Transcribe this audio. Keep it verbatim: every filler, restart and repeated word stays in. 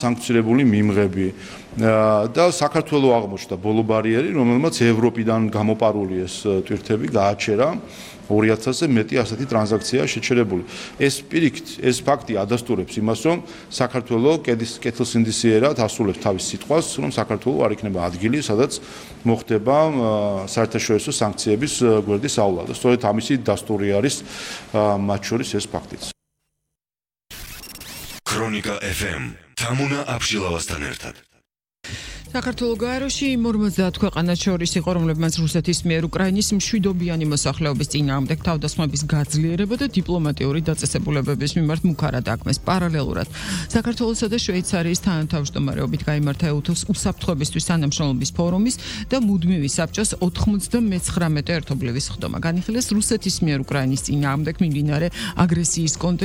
სანქცირებული მიმღები და საქართველოს აღმოჩნდა ბოლო ბარიერი, რომელმაც ევროპიდან გამოპარული ეს ტვირთები გააჩერა ორი ათასზე მეტი ასეთი ტრანზაქცია შეჩერებული. ეს პირიქით, ეს ფაქტი ადასტურებს იმას, რომ საქართველოს კეთილსინდისიერად ასრულებს თავის სიტყვას, რომ საქართველოს არ იქნება ადგილი, სადაც მოხდება საერთაშორისო სანქციების გვერდის ავლა. და სწორედ ამისი დასტური არის მათ შორის ეს ფაქტიც. ქრონიკა ეფ ემ თამუნა აბშილავასთან ერთად. საქართველოს გაეროში ორმოცდაათ ქვეყანას შორის იყო, რომლებმაც რუსეთის მიერ უკრაინის მშვიდობიანი მოსახლეობის წინააღმდეგ თავდასხმების გაძლიერება და დიპლომატიური დაწესებულებების მიმართ მუქარად აქმეს. პარალელურად საქართველოსა და შვეიცარიის თანათავმჯდომარეობით გაიმართა ეუთოს უსაფრთხოებისთვის თანამშრომლობის ფორუმის და მუდმივი საბჭოს ოთხმოცდამეცხრამეტე ერთობლივი სხდომა. განიხილეს რუსეთის მიერ უკრაინის წინააღმდეგ მიმდინარე აგრესიის კონტექსტში